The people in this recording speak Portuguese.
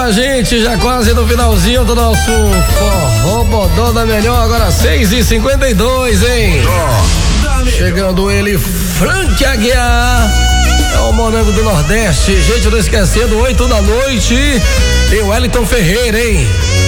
minha gente, já quase no finalzinho do nosso Forró Bodó da Melhor, agora 6h52, hein? Chegando ele, Frank Aguiar, é o morango do Nordeste. Gente, não esquecendo, 8 da noite, tem o Wellington Ferreira, hein?